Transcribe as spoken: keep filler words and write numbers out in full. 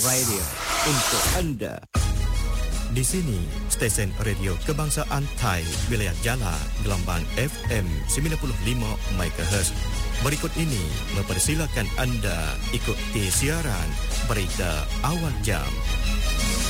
Radio untuk anda. Di sini, stesen radio kebangsaan Thai, wilayah Jala, gelombang F M sembilan puluh lima megahertz. Berikut ini mempersilakan anda ikuti siaran berita awal jam.